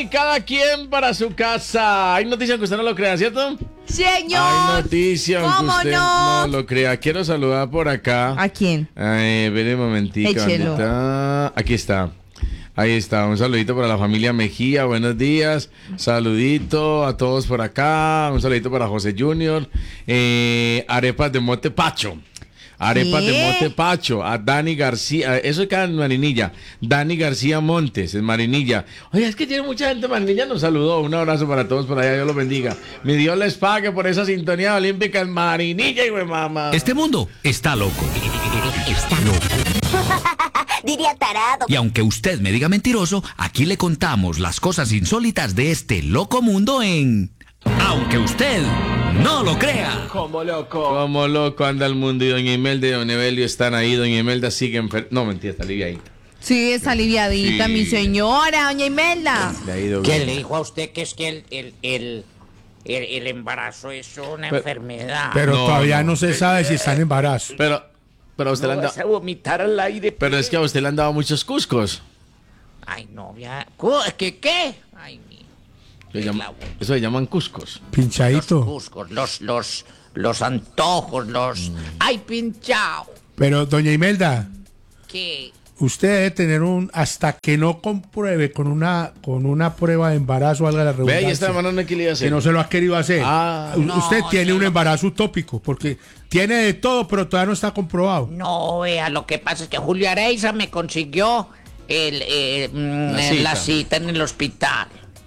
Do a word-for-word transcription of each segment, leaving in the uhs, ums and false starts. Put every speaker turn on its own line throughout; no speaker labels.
cada quien para su casa. Hay noticias que usted no lo crea, ¿cierto?
Señor.
Hay noticias que
¿Cómo
usted
no?
no lo crea. Quiero saludar por acá.
¿A quién?
Ay, ven un momentico.
Échelo.
¿Dónde está? Aquí está. Ahí está, un saludito para la familia Mejía, buenos días, saludito a todos por acá, un saludito para José Junior, eh, arepas de mote Pacho, arepas
¿Qué?
de mote Pacho, a Dani García, eso es cada en Marinilla, Dani García Montes, en Marinilla. Oye, es que tiene mucha gente en Marinilla, nos saludó, un abrazo para todos por allá, Dios los bendiga. Mi Dios les pague por esa sintonía olímpica en Marinilla, y güey, mamá.
Este mundo está loco. Está loco.
Diría tarado.
Y aunque usted me diga mentiroso, aquí le contamos las cosas insólitas de este loco mundo en... Aunque usted no lo crea.
Como loco. Como loco anda el mundo, y doña Imelda y don Evelio están ahí. Doña Imelda sigue enferma. No, mentira, está aliviadita.
Sí, está aliviadita,
Sí.
mi señora, doña Imelda.
Le ha ido
¿Quién
bien.
le dijo a usted que es que el, el, el, el, el embarazo es una
Pero-
enfermedad?
Pero
No,
todavía
no.
no, se sabe si está en embarazo.
Pero, pero a usted
No
le han
vas
dado...
a vomitar al aire.
Pero es que a usted le han dado muchos cuscos.
Ay, no, ya. Cu- ¿Qué qué? Ay, mi.
Se
Es
llama-
la boca.
eso se llaman cuscos.
Los
Pinchadito.
cuscos, los, los, los antojos, los... ¡Ay, pinchao!
Pero, doña Imelda,
¿Qué?
usted debe tener un... Hasta que no compruebe con una con una prueba de embarazo, valga la
Ve, ahí
redundancia,
está hermano, no quería hacer.
que no se lo ha querido hacer.
Ah.
U-
No,
usted tiene
yo
un
no-
embarazo utópico, porque tiene de todo, pero todavía no está comprobado.
No, vea, lo que pasa es que Julio Areiza me consiguió el, eh, mm,
La
eh,
cita.
la cita en el hospital.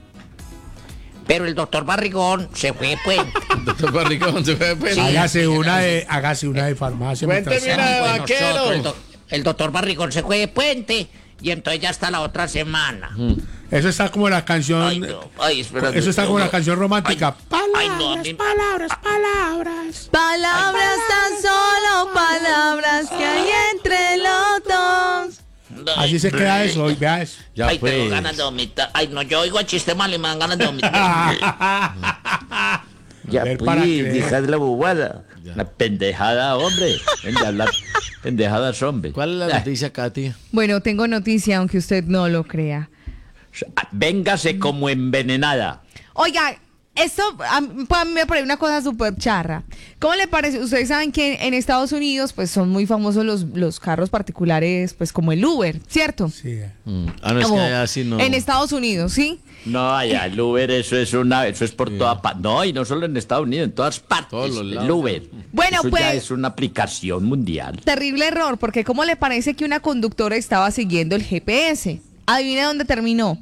Pero el doctor Barrigón se fue, pues.
Doctor Barricón, se fue, pues.
Sí.
Hágase una de, hágase una de farmacia.
Cuénteme
mientras-
una de
Bueno,
vaquero.
nosotros, el, doc- el doctor Barrigón se fue de puente y entonces ya está la otra semana.
Eso está como la canción.
Ay, no, ay, espérate.
Eso está como la
No.
canción romántica.
Ay,
Palabras,
ay, no, a mí-
palabras, palabras.
Palabras tan solo, palabras que hay entre los dos.
Así se queda eso, y vea eso.
Ya
Ay, tengo
pues.
ganas de vomitar. Ay, no, yo oigo el chiste mal y me dan ganas de vomitar.
Ya
Ver para
pues,
creer.
deja de la bobada. La pendejada, hombre. Venga, la pendejada, hombre.
¿Cuál es la
Ah,
noticia, Katy?
Bueno, tengo noticia, aunque usted no lo crea.
Véngase como envenenada.
Oiga, esto a mí, para mí me parece una cosa súper charra. ¿Cómo le parece? Ustedes saben que en Estados Unidos pues son muy famosos los, los carros particulares, pues como el Uber, ¿cierto?
Sí.
Mm. Ah, no, es que
Como
allá sí no.
En Estados Unidos, ¿sí?
No, allá el Uber, eso es una, eso es por toda parte. No, y no solo en Estados Unidos, en todas partes.
Todos los lados.
El Uber.
Bueno,
eso
pues-
ya es una aplicación mundial.
Terrible error, porque ¿cómo le parece que una conductora estaba siguiendo el G P S? Adivine dónde terminó.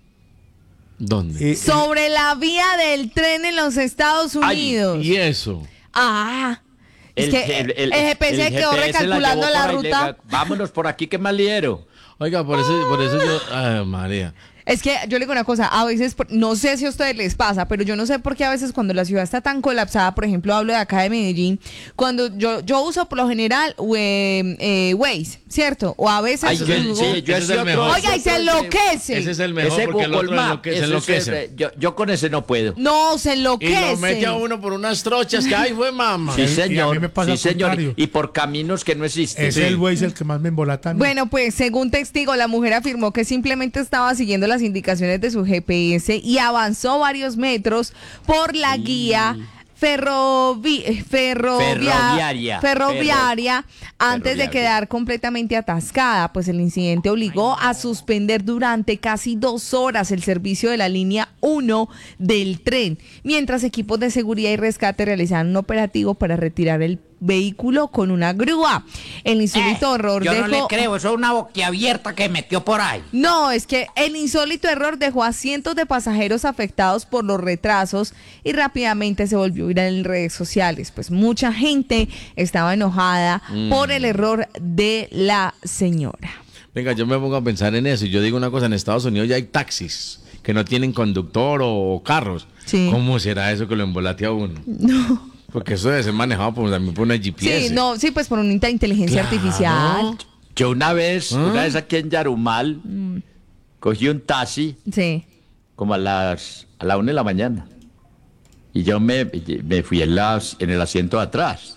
¿Dónde?
Y-
Sobre la vía del tren en los Estados
Ay,
Unidos.
¿Y eso?
Ah, es
El,
que el, el G P S
el
quedó
G P S
recalculando
llevó
la
por ahí,
ruta.
le- Vámonos por aquí, que mal liero.
Oiga, por eso, por eso yo... Ay, María.
Es que yo le digo una cosa, a veces, por- no sé si a ustedes les pasa, pero yo no sé por qué a veces cuando la ciudad está tan colapsada, por ejemplo, hablo de acá de Medellín, cuando yo yo uso por lo general eh, eh, Waze, ¿cierto? O a veces...
Ay, yo,
Google.
sí, yo
Ese es
ese
el
otro-
mejor.
Oiga, y se enloquece.
Ese es el mejor
Ese
porque el
Google
otro
Maps,
enloque- se
ese es
enloquece.
el- yo, yo con ese no puedo.
No, se
Y
enloquece.
lo mete a uno por unas trochas que ay fue mamá.
Sí,
y a mí
señor.
me pasa
Sí,
al
señor.
contrario.
Y por caminos que no existen.
Es
Sí.
el Waze el que más me embolata. a mí.
Bueno, pues según testigo, la mujer afirmó que simplemente estaba siguiendo las indicaciones de su G P S y avanzó varios metros por la guía ferrovi- eh, ferrovia-
Ferroviaria.
ferroviaria antes de
ferroviaria.
quedar completamente atascada, pues el incidente obligó a suspender durante casi dos horas el servicio de la línea uno del tren, mientras equipos de seguridad y rescate realizaban un operativo para retirar el vehículo con una grúa. El insólito
Eh,
error
yo
dejó...
no le creo, eso es una boquiabierta que metió por ahí.
No, es que el insólito error dejó a cientos de pasajeros afectados por los retrasos y rápidamente se volvió viral en redes sociales. Pues mucha gente estaba enojada por el error de la señora.
Venga, yo me pongo a pensar en eso y yo digo una cosa, en Estados Unidos ya hay taxis que no tienen conductor o carros.
Sí.
¿Cómo será eso que lo embolate a uno?
No.
Porque eso debe ser manejado por, también por una G P S.
Sí, no, sí, pues por una inte- inteligencia
Claro.
artificial.
Yo una vez,
¿Ah?
una vez aquí en Yarumal, cogí un taxi
Sí.
como a las a la una de la mañana. Y yo me, me fui en, las, en el asiento de atrás.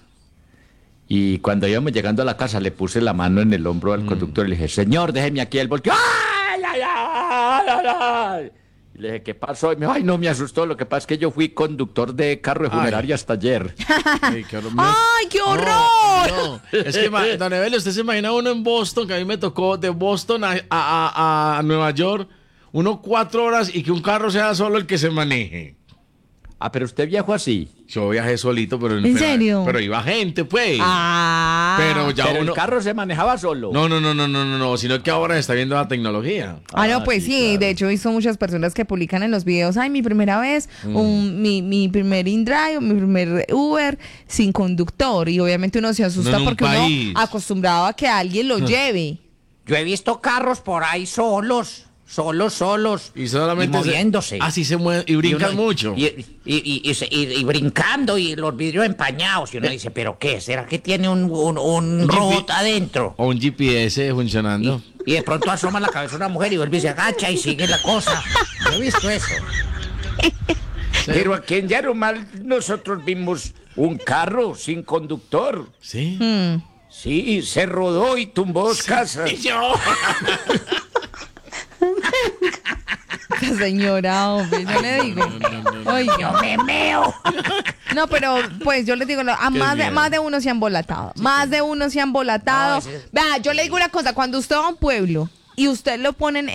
Y cuando íbamos llegando a la casa, le puse la mano en el hombro al conductor y le dije, señor, déjeme aquí el volteo. ¡Ay, ay, ay, ay, ay! Y le dije, ¿qué pasó? Y me dijo, ay, no, me asustó. Lo que pasa es que yo fui conductor de carro de funeraria hasta ayer.
Ay, qué horror.
¡Ay, qué horror!
No, no. Es que, ma- don Evelio, usted se imagina uno en Boston, que a mí me tocó de Boston a, a- a- a Nueva York, uno cuatro horas y que un carro sea solo el que se maneje.
Ah, pero usted viajó así.
Yo viajé solito, pero...
¿En
pero-
serio?
Pero iba gente, pues.
Ah.
Pero ya
Pero
uno...
el carro se manejaba solo.
No, no, no, no, no, no, no, sino que ahora se está viendo la tecnología.
Ah, no,
Ah,
pues
sí,
sí,
claro.
de hecho he visto muchas personas que publican en los videos, ay, mi primera vez, un- mi, mi primer InDrive, mi primer Uber sin conductor, y obviamente uno se asusta
No en un
porque
país.
uno acostumbrado a que alguien lo lleve.
Yo he visto carros por ahí solos, solos, solos.
Y solamente... se-
moviéndose.
Así se mueven y brincan
uno-
mucho.
Y, y- y- y se- y- y brincando y los vidrios empañados. Y uno dice, ¿pero qué? ¿Será que tiene un, un, un
Un
robot
G P
adentro?
O un G P S funcionando.
Y, y de pronto asoma la cabeza una mujer y vuelve y se agacha y sigue la cosa. Yo he visto eso.
Pero aquí en Yarumal nosotros vimos un carro sin conductor.
Sí.
Sí, se rodó y tumbó dos casas.
Esta señora, hombre, yo le digo. Oiga.
Yo me meo.
No, pero pues yo les digo, a
Qué
más de,
miedo.
más de uno se han volatado. Más de uno se han volatado.
No, ese-
Vea, yo le digo una cosa, cuando usted va a un pueblo y usted lo ponen